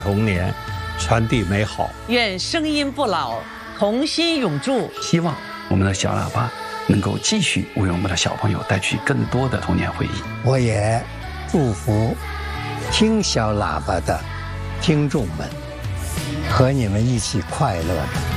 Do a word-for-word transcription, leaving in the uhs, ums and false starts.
童年，传递美好。 愿声音不老，童心永驻。 希望我们的小喇叭能够继续为我们的小朋友带去更多的童年回忆。 我也祝福听小喇叭的听众们，和你们一起快乐的